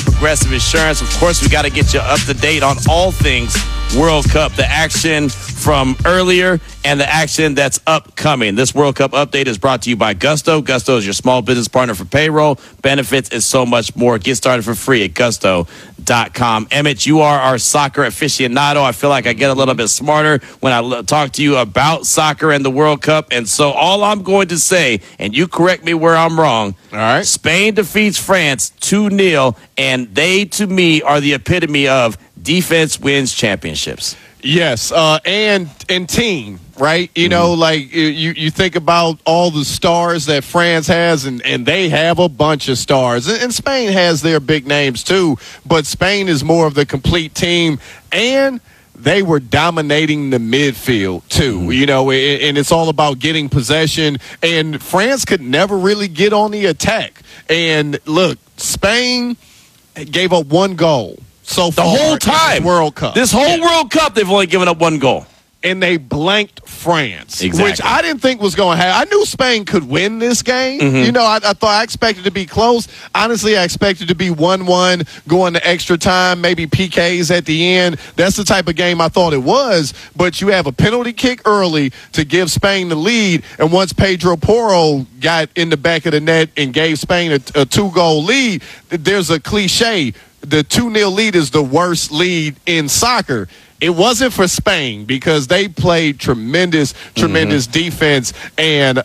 Progressive Insurance. Of course, we got to get you up to date on all things World Cup, the action from earlier and the action that's upcoming. This World Cup update is brought to you by Gusto. Gusto is your small business partner for payroll, benefits, and so much more. Get started for free at gusto.com. Emmett, you are our soccer aficionado. I feel like I get a little bit smarter when I talk to you about soccer and the World Cup. And so all I'm going to say, and you correct me where I'm wrong, all right. Spain defeats France 2-0, and they, to me, are the epitome of defense wins championships. Yes, and team, right? You know, like you think about all the stars that France has, and they have a bunch of stars. And Spain has their big names too, but Spain is more of the complete team, and they were dominating the midfield too, you know, and it's all about getting possession, and France could never really get on the attack. And look, Spain gave up one goal. So the far whole time, World Cup. This whole World Cup, they've only given up one goal. And they blanked France, Exactly. which I didn't think was going to happen. I knew Spain could win this game. You know, I thought I expected to be close. Honestly, I expected to be 1-1, going to extra time, maybe PKs at the end. That's the type of game I thought it was. But you have a penalty kick early to give Spain the lead. And once Pedro Porro got in the back of the net and gave Spain a 2-goal lead, there's a cliche. The 2-0 lead is the worst lead in soccer. It wasn't for Spain because they played tremendous defense. And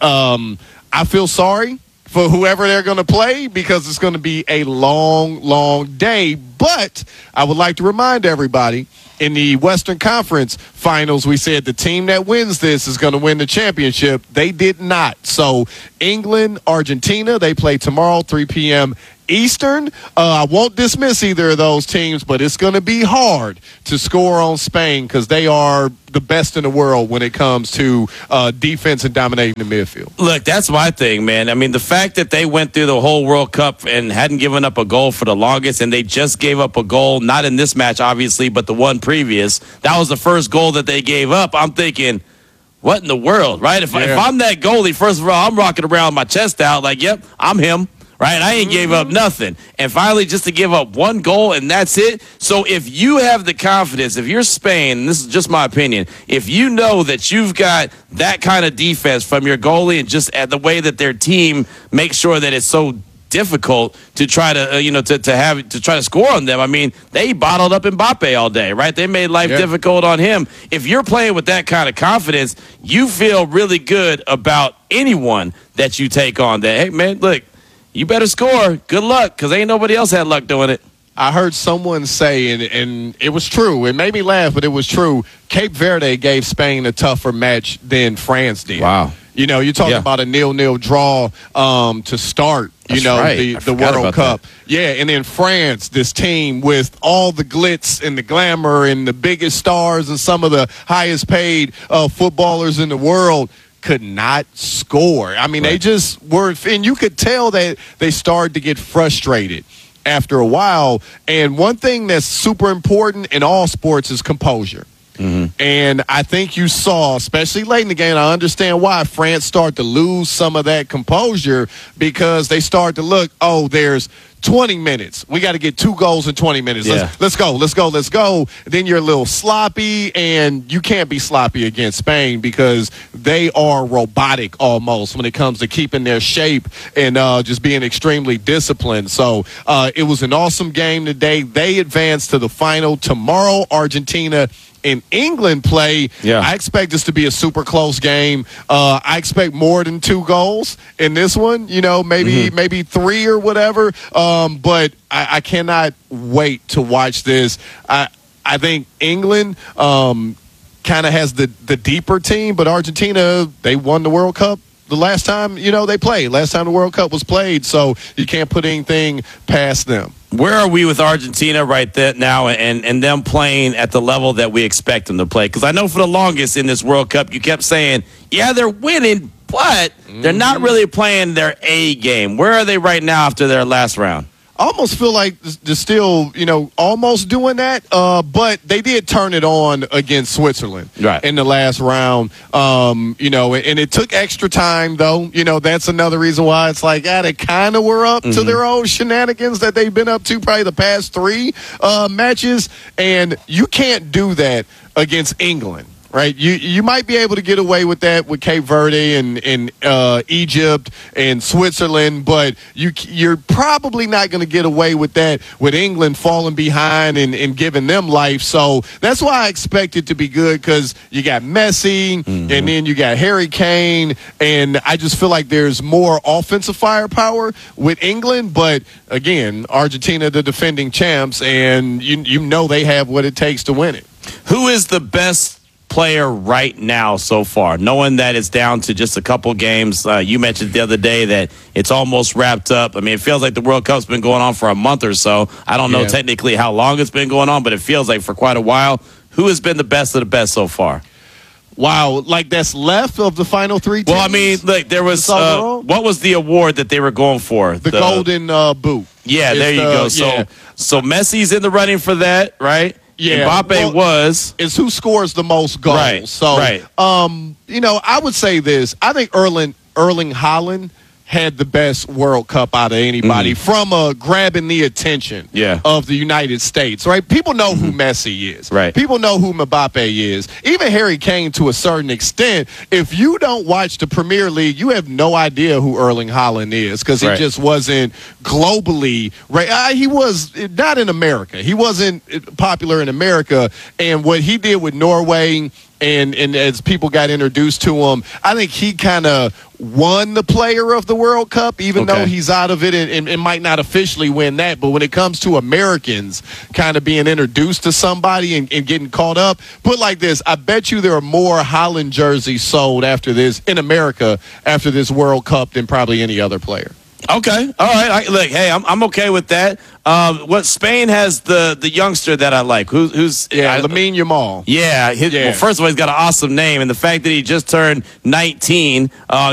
I feel sorry for whoever they're going to play because it's going to be a long, long day. But I would like to remind everybody, in the Western Conference Finals, we said the team that wins this is going to win the championship. They did not. So England, Argentina, they play tomorrow, 3 p.m. Eastern. I won't dismiss either of those teams, but it's going to be hard to score on Spain because they are the best in the world when it comes to defense and dominating the midfield. Look, that's my thing, man. I mean, the fact that they went through the whole World Cup and hadn't given up a goal for the longest, and they just gave up a goal, not in this match, obviously, but the one previous, that was the first goal that they gave up. I'm thinking, what in the world, right? If I'm that goalie, first of all, I'm rocking around my chest out like, yep, I'm him. Right? I ain't gave up nothing. And finally, just to give up one goal and that's it. So if you have the confidence, if you're Spain, and this is just my opinion, if you know that you've got that kind of defense from your goalie and just at the way that their team makes sure that it's so difficult to try to, to try to score on them. I mean, they bottled up Mbappe all day, right? They made life difficult on him. If you're playing with that kind of confidence, you feel really good about anyone that you take on. That, hey, man, look, you better score. Good luck, because ain't nobody else had luck doing it. I heard someone say, and it was true. It made me laugh, but it was true. Cape Verde gave Spain a tougher match than France did. Wow. You know, you're talking about a 0-0 draw to start, That's right. the World Cup. That. Yeah, and then France, this team with all the glitz and the glamour and the biggest stars and some of the highest paid footballers in the world, could not score. I mean, They just were, and you could tell that they started to get frustrated after a while. And one thing that's super important in all sports is composure. And I think you saw, especially late in the game, I understand why France started to lose some of that composure because they start to look, there's 20 minutes. We got to get 2 goals in 20 minutes. Yeah. Let's go. Then you're a little sloppy, and you can't be sloppy against Spain because they are robotic almost when it comes to keeping their shape and just being extremely disciplined. So it was an awesome game today. They advanced to the final. Tomorrow, Argentina and England play. I expect this to be a super close game. I expect more than 2 goals in this one, maybe 3 or whatever. But I cannot wait to watch this. I think England kind of has the deeper team, but Argentina, they won the World Cup the last time, they played. Last time the World Cup was played, so you can't put anything past them. Where are we with Argentina right there now and them playing at the level that we expect them to play? Because I know for the longest in this World Cup, you kept saying, they're winning, but they're not really playing their A game. Where are they right now after their last round? almost feel like they're still, almost doing that. But they did turn it on against Switzerland in the last round. And it took extra time, though. That's another reason why it's like, they kind of were up to their own shenanigans that they've been up to probably the past 3 matches. And you can't do that against England. Right, you might be able to get away with that with Cape Verde and Egypt and Switzerland, but you're probably not going to get away with that with England falling behind and giving them life. So that's why I expect it to be good, because you got Messi and then you got Harry Kane, and I just feel like there's more offensive firepower with England. But again, Argentina, the defending champs, and you know they have what it takes to win it. Who is the best player right now so far, knowing that it's down to just a couple games? You mentioned the other day that it's almost wrapped up. I mean, it feels like the World Cup's been going on for a month or so. I don't know technically how long it's been going on, but it feels like for quite a while. Who has been the best of the best so far? Wow, like that's left of the final 3 teams? Well, I mean, look, there was what was the award that they were going for? The Golden Boot. Yeah, there you go. So Messi's in the running for that, right? Yeah, Mbappe is who scores the most goals. Right. So, I would say this. I think Erling Haaland had the best World Cup out of anybody from grabbing the attention of the United States, right? People know who Messi is. Right. People know who Mbappe is. Even Harry Kane to a certain extent. If you don't watch the Premier League, you have no idea who Erling Haaland is, because he just wasn't globally, right? He was not in America. He wasn't popular in America. And what he did with Norway, and as people got introduced to him, I think he kind of won the player of the World Cup, even though he's out of it and might not officially win that. But when it comes to Americans kind of being introduced to somebody and getting caught up, put like this, I bet you there are more Haaland jerseys sold after this in America after this World Cup than probably any other player. Okay. All right. Look, hey, I'm okay with that. What Spain has the youngster that I like. Who's Lamine Yamal. Yeah. Well, first of all, he's got an awesome name, and the fact that he just turned 19.